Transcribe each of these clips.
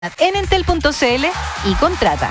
en entel.cl y contrata.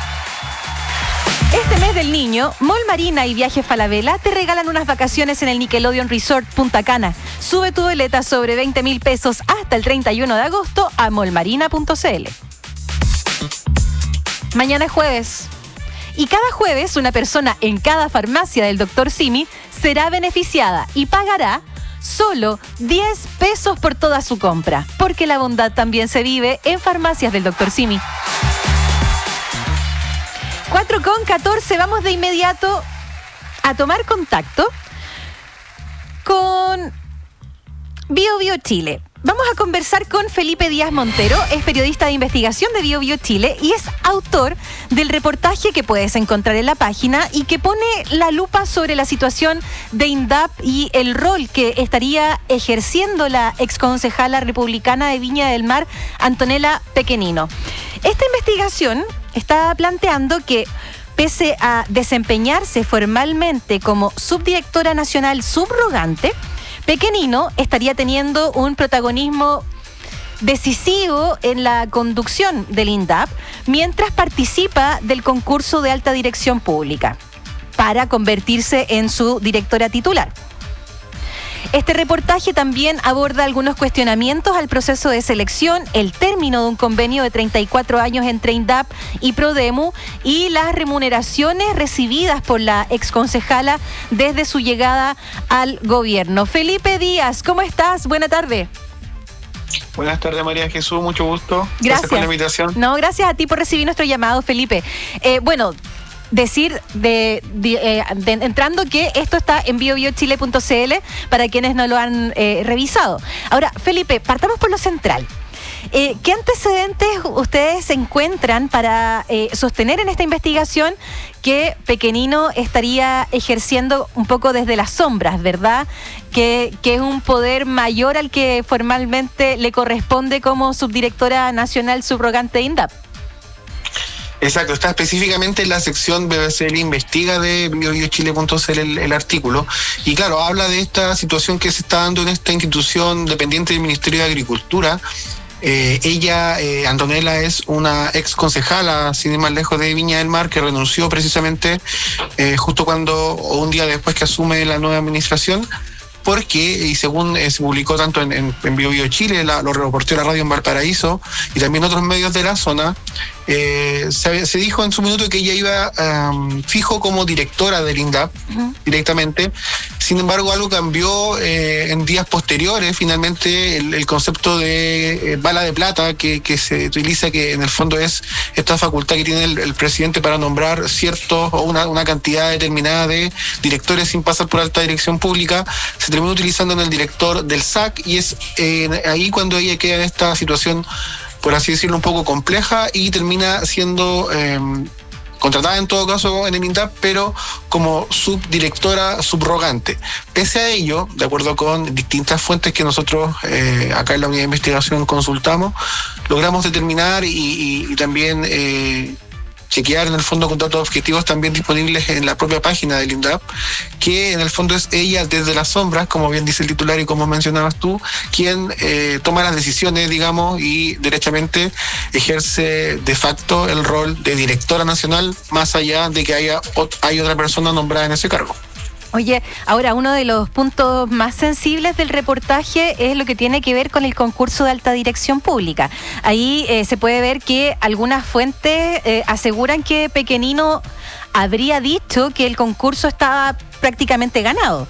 Este mes del niño, Mall Marina y Viajes Falabella te regalan unas vacaciones en el Nickelodeon Resort Punta Cana. Sube tu veleta sobre 20.000 pesos hasta el 31 de agosto a mallmarina.cl. Mañana es jueves. Y cada jueves una persona en cada farmacia del Dr. Simi será beneficiada y pagará solo 10 pesos por toda su compra, porque la bondad también se vive en farmacias del Dr. Simi. 4:14, vamos de inmediato a tomar contacto con BioBio Chile. Vamos a conversar con Felipe Díaz Montero, es periodista de investigación de BioBio Chile y es autor del reportaje que puedes encontrar en la página y que pone la lupa sobre la situación de INDAP y el rol que estaría ejerciendo la exconcejala republicana de Viña del Mar, Antonella Pequenino. Esta investigación está planteando que, pese a desempeñarse formalmente como subdirectora nacional subrogante, Pequenino estaría teniendo un protagonismo decisivo en la conducción del INDAP mientras participa del concurso de alta dirección pública para convertirse en su directora titular. Este reportaje también aborda algunos cuestionamientos al proceso de selección, el término de un convenio de 34 años entre INDAP y Prodemu y las remuneraciones recibidas por la exconcejala desde su llegada al gobierno. Felipe Díaz, ¿cómo estás? Buena tarde. Buenas tardes, María Jesús, mucho gusto. Gracias por la invitación. No, gracias a ti por recibir nuestro llamado, Felipe. Decir entrando que esto está en biobiochile.cl para quienes no lo han revisado. Ahora, Felipe, partamos por lo central. ¿Qué antecedentes ustedes encuentran para sostener en esta investigación que Pequenino estaría ejerciendo un poco desde las sombras, verdad? Que es un poder mayor al que formalmente le corresponde como subdirectora nacional subrogante de INDAP. Exacto, está específicamente en la sección BBCL Investiga de biobiochile.cl el artículo. Y claro, habla de esta situación que se está dando en esta institución dependiente del Ministerio de Agricultura. Ella, Antonella, es una ex concejala, sin ir más lejos, de Viña del Mar, que renunció precisamente justo o un día después que asume la nueva administración, porque, y según se publicó tanto en BioBio Chile, lo reportó la radio en Valparaíso y también otros medios de la zona, se dijo en su minuto que ella iba fijo como directora del INDAP directamente. Sin embargo, algo cambió en días posteriores. Finalmente, el concepto de bala de plata que se utiliza, que en el fondo es esta facultad que tiene el presidente para nombrar ciertos o una cantidad determinada de directores sin pasar por alta dirección pública, se terminó utilizando en el director del SAC y es ahí cuando ella queda en esta situación, por así decirlo, un poco compleja y termina siendo contratada en todo caso en el INDAP, pero como subdirectora subrogante. Pese a ello, de acuerdo con distintas fuentes que nosotros acá en la unidad de investigación consultamos, logramos determinar y también chequear en el fondo con datos objetivos también disponibles en la propia página del INDAP, que en el fondo es ella desde las sombras, como bien dice el titular y como mencionabas tú, quien toma las decisiones, digamos, y derechamente ejerce de facto el rol de directora nacional, más allá de que hay otra persona nombrada en ese cargo. Oye, ahora uno de los puntos más sensibles del reportaje es lo que tiene que ver con el concurso de alta dirección pública. Ahí se puede ver que algunas fuentes aseguran que Pequenino habría dicho que el concurso estaba prácticamente ganado.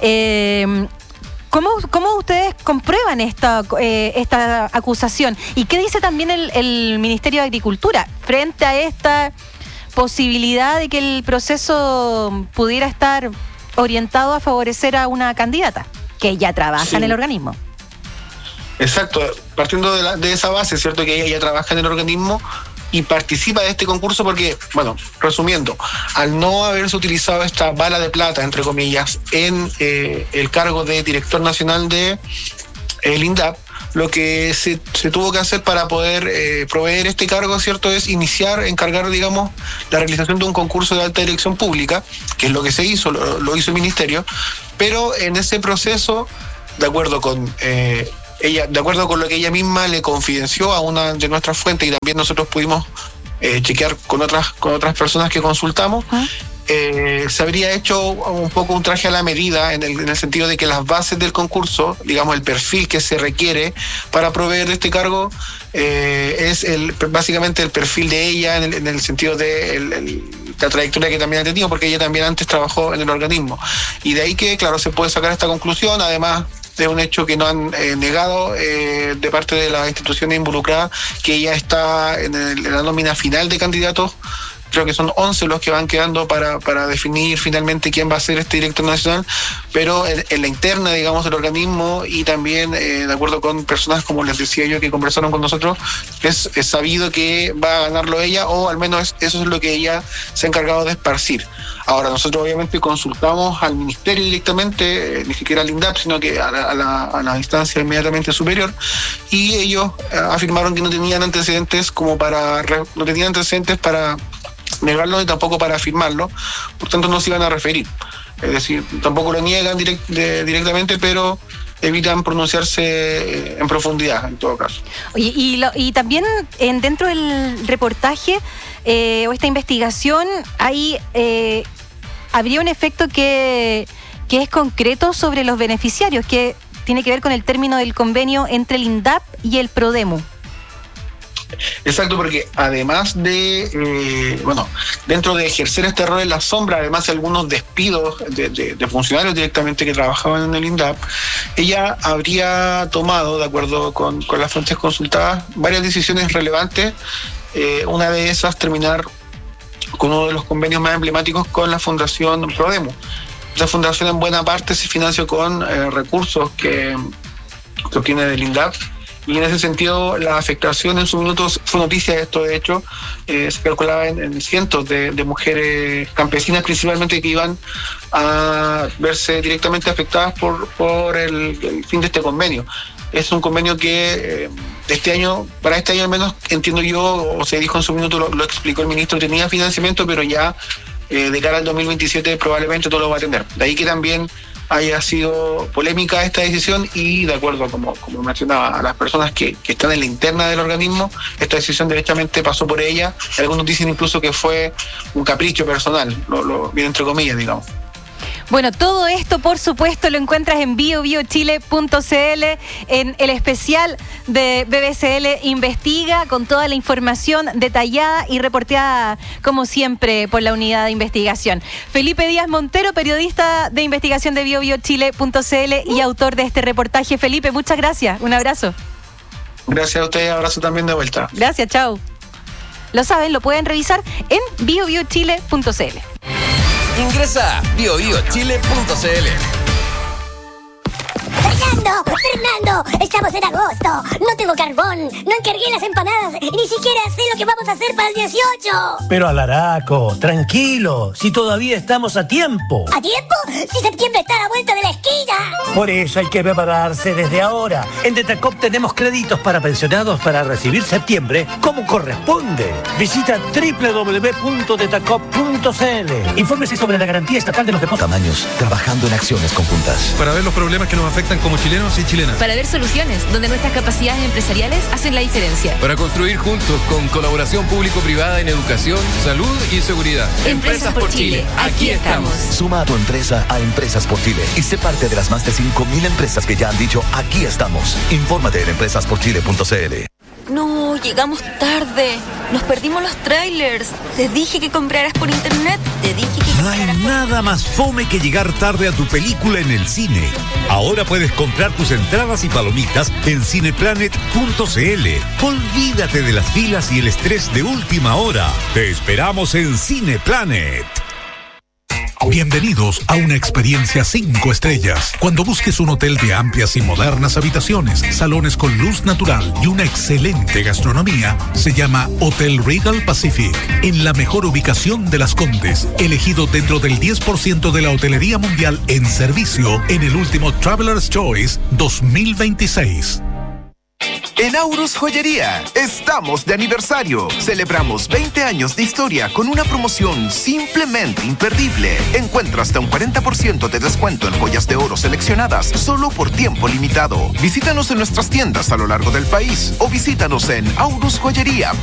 ¿Cómo ustedes comprueban esta acusación? ¿Y qué dice también el Ministerio de Agricultura frente a esta posibilidad de que el proceso pudiera estar orientado a favorecer a una candidata que ya trabaja en el organismo? Exacto, partiendo de esa base, es cierto que ella ya trabaja en el organismo y participa de este concurso porque, bueno, resumiendo, al no haberse utilizado esta bala de plata, entre comillas, en el cargo de director nacional de el INDAP, lo que se tuvo que hacer para poder proveer este cargo, ¿cierto?, es encargar, digamos, la realización de un concurso de alta dirección pública, que es lo que se hizo, lo hizo el ministerio, pero en ese proceso, de acuerdo con ella, de acuerdo con lo que ella misma le confidenció a una de nuestras fuentes, y también nosotros pudimos chequear con otras personas que consultamos, se habría hecho un poco un traje a la medida en el sentido de que las bases del concurso, digamos el perfil que se requiere para proveer de este cargo, es básicamente el perfil de ella en el sentido de la trayectoria que también ha tenido, porque ella también antes trabajó en el organismo. Y de ahí que, claro, se puede sacar esta conclusión, además de un hecho que no han negado de parte de las instituciones involucradas, que ella está en la nómina final de candidatos. Creo que son 11 los que van quedando para definir finalmente quién va a ser este director nacional, pero en la interna, digamos, del organismo, y también de acuerdo con personas, como les decía yo, que conversaron con nosotros, es sabido que va a ganarlo ella, o al menos eso es lo que ella se ha encargado de esparcir. Ahora, nosotros obviamente consultamos al ministerio directamente, ni siquiera al INDAP, sino que a la instancia inmediatamente superior, y ellos afirmaron que no tenían antecedentes para negarlo, y tampoco para afirmarlo, por tanto no se iban a referir. Es decir, tampoco lo niegan directamente, pero evitan pronunciarse en profundidad, en todo caso. Oye, y también dentro del reportaje o esta investigación habría un efecto que es concreto sobre los beneficiarios, que tiene que ver con el término del convenio entre el INDAP y el Prodemu. Exacto, porque además de, dentro de ejercer este rol en la sombra, además de algunos despidos de funcionarios directamente que trabajaban en el INDAP, ella habría tomado, de acuerdo con las fuentes consultadas, varias decisiones relevantes. Una de esas, terminar con uno de los convenios más emblemáticos con la Fundación Prodemu. La fundación en buena parte se financió con recursos que obtiene del INDAP. Y en ese sentido, la afectación en su minuto fue noticia de esto. De hecho, se calculaba en cientos de mujeres campesinas, principalmente, que iban a verse directamente afectadas por el fin de este convenio. Es un convenio que para este año al menos, entiendo yo, o se dijo en su minuto, lo explicó el ministro, tenía financiamiento, pero ya de cara al 2027 probablemente no lo va a tener. De ahí que también haya sido polémica esta decisión, y de acuerdo, como mencionaba, a las personas que están en la interna del organismo, esta decisión directamente pasó por ella. Algunos dicen incluso que fue un capricho personal, bien entre comillas, digamos. Bueno, todo esto, por supuesto, lo encuentras en biobiochile.cl, en el especial de BBCL Investiga, con toda la información detallada y reporteada, como siempre, por la unidad de investigación. Felipe Díaz Montero, periodista de investigación de biobiochile.cl y autor de este reportaje. Felipe, muchas gracias. Un abrazo. Gracias a ustedes, abrazo también de vuelta. Gracias, chao. Lo saben, lo pueden revisar en biobiochile.cl. Ingresa a biobiochile.cl. Fernando, estamos en agosto. No tengo carbón, no encargué las empanadas y ni siquiera sé lo que vamos a hacer para el 18. Pero Alaraco, tranquilo, si todavía estamos a tiempo. ¿A tiempo? Si septiembre está a la vuelta de la esquina. Por eso hay que prepararse desde ahora. En Detacop tenemos créditos para pensionados para recibir septiembre como corresponde. Visita www.detacop.cl. Infórmese sobre la garantía estatal de los depósitos. Tamaños, trabajando en acciones conjuntas. Para ver los problemas que nos afectan como chilenos y chilenas. Para ver soluciones donde nuestras capacidades empresariales hacen la diferencia. Para construir juntos con colaboración público-privada en educación, salud y seguridad. Empresas por Chile, aquí estamos. Suma a tu empresa a Empresas por Chile y sé parte de las más de 5.000 empresas que ya han dicho aquí estamos. Infórmate en empresasporchile.cl. No, llegamos tarde. Nos perdimos los trailers. Te dije que compraras por internet. No hay nada más fome que llegar tarde a tu película en el cine. Ahora puedes comprar tus entradas y palomitas en cineplanet.cl. Olvídate de las filas y el estrés de última hora. Te esperamos en Cineplanet. Bienvenidos a una experiencia 5 estrellas. Cuando busques un hotel de amplias y modernas habitaciones, salones con luz natural y una excelente gastronomía, se llama Hotel Regal Pacific, en la mejor ubicación de Las Condes, elegido dentro del 10% de la hotelería mundial en servicio en el último Traveler's Choice 2026. En Aurus Joyería, estamos de aniversario. Celebramos 20 años de historia con una promoción simplemente imperdible. Encuentra hasta un 40% de descuento en joyas de oro seleccionadas solo por tiempo limitado. Visítanos en nuestras tiendas a lo largo del país o visítanos en aurusjoyería.cl.